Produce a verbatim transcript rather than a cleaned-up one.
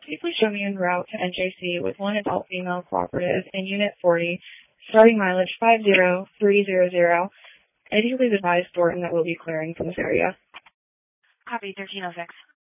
Please please show me en route to N J C with one adult female cooperative in Unit forty, starting mileage five zero three zero zero. And if you could please advise Thornton that we'll be clearing from this area. Copy, thirteen oh six.